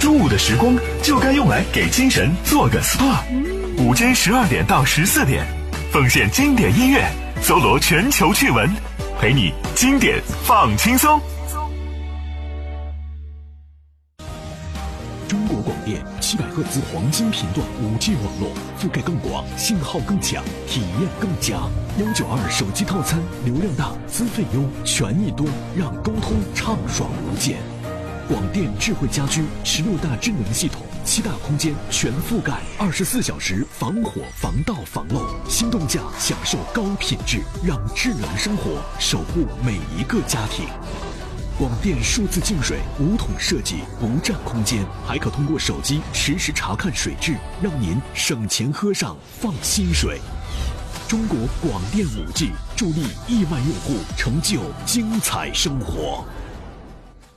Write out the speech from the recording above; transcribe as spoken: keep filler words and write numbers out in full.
中午的时光就该用来给精神做个 S P A。 午间十二点到十四点，奉献经典音乐，搜罗全球趣闻，陪你经典放轻松。 中国广电七百赫兹黄金频段 五 G 网络，覆盖更广，信号更强，体验更佳。一九二手机套餐，流量大，资费优，权益多，让沟通畅爽无间。广电智慧家居十六大智能系统，七大空间全覆盖，二十四小时防火防盗防漏，心动价享受高品质，让智能生活守护每一个家庭。广电数字净水无桶设计，不占空间，还可通过手机实时查看水质，让您省钱喝上放心水。中国广电 五 G 助力亿万用户成就精彩生活。